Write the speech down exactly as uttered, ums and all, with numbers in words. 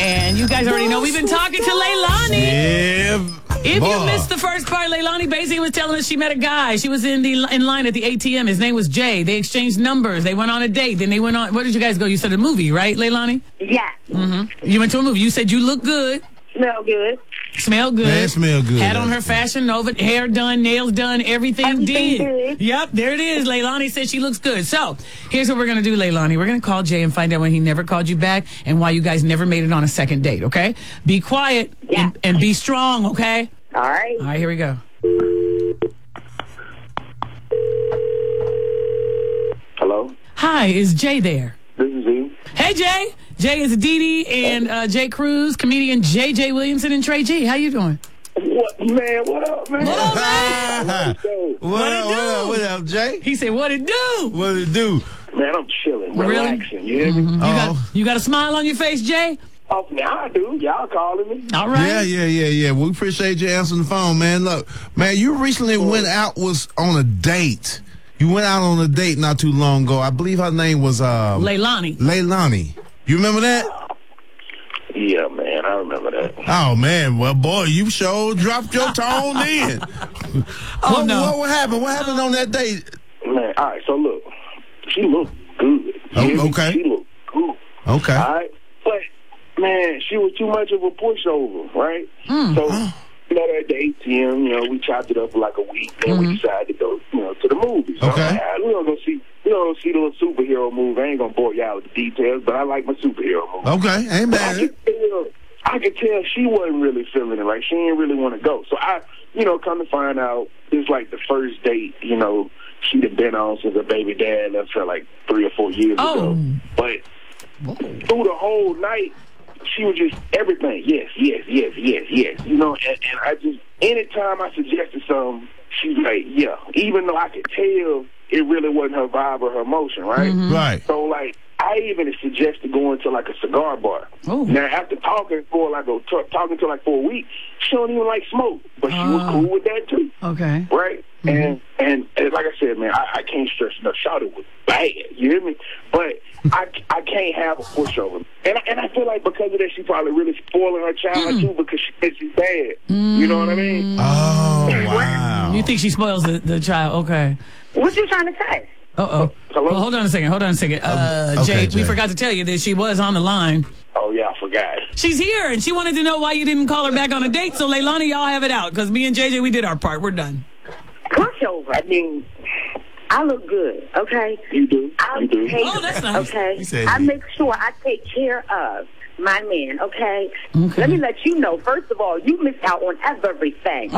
And you guys already know we've been talking to Leilani. Yeah. If boy. you missed the first part, Leilani basically was telling us she met a guy. She was in the in line at the A T M. His name was Jay. They exchanged numbers. They went on a date. Then they went on. Where did you guys go? You said a movie, right, Leilani? Yeah. Mm-hmm. You went to a movie. You said you look good. Smell good. Smell good. Man, smell good. Had on her Fashion Nova, hair done, nails done, everything, Everything did. good. Yep, there it is. Leilani said she looks good. So here's what we're going to do, Leilani. We're going to call Jay and find out when he never called you back and why you guys never made it on a second date, okay? Be quiet Yeah. and, and be strong, okay? All right. All right, here we go. Hello, Hi, is Jay there? this is he. Hey, Jay. Jay is Dee Dee and uh, Jay Cruz, comedian J J Williamson and Trey G. How you doing? What, man? What up, man? What up, man? What up, it what up, do? what up, Jay? He said, what it do? What it do? Man, I'm chilling, Really? relaxing. You hear me? You got, Oh. you got a smile on your face, Jay? Oh, now I do. Y'all calling me? All right. Yeah, yeah, yeah, yeah. We appreciate you answering the phone, man. Look, man, you recently went out was on a date. You went out on a date not too long ago. I believe her name was uh, Leilani. Leilani. You remember that? Yeah, man, I remember that. Oh man, well boy, you sure dropped your tone then. Oh, what, no. what, what happened? What happened on that date? Man, all right, so look, she looked good. You Oh, hear me? okay. She looked good. Okay. All right? But, man, she was too much of a pushover, right? So, we met her at the A T M, you know, we chopped it up for like a week, and we decided to go, you know, to the movies. So, Okay. I'm like, "Ah, we don't go see, we don't go see the little superhero movie. I ain't gonna bore y'all with the details, but I like my superhero movie. Okay, ain't But I bad. could tell, I could tell she wasn't really feeling it. Like, she didn't really want to go. So, I, you know, come to find out, it's like the first date, you know, she'd have been on since her baby dad left her like three or four years Oh. ago. But through the whole night, she was just everything. Yes, yes, yes, yes, yes. You know, and, and I just, anytime I suggested something, she's like, yeah. Even though I could tell it really wasn't her vibe or her emotion, right? Right. So, like, I even suggested going to, like, a cigar bar. Oh. Now, after talking for, like, a, t- talking to, like, for a week, she don't even like smoke. But she was Oh. cool with that, too. Okay. Right? And, and and like I said, man, I, I can't stress enough. Shawty was bad, you hear me? But I, I can't have a pushover. And I, and I feel like because of that, she probably really spoiling her child, too, because she thinks she's bad. You know what I mean? Oh wow. You think she spoils the, the child? Okay. What you trying to say? Uh-oh. Hello? Well, hold on a second. Hold on a second. Uh, okay, Jay, we Jay. forgot to tell you that she was on the line. Oh, yeah, I forgot. She's here, and she wanted to know why you didn't call her back on a date. So, Leilani, y'all have it out, because me and J J, we did our part. We're done. Pushover. I mean, I look good, okay? You do. I You do. take, Oh, that's nice. okay? He said I you. make sure I take care of my man, okay? Okay. Let me let you know, first of all, you miss out on everything.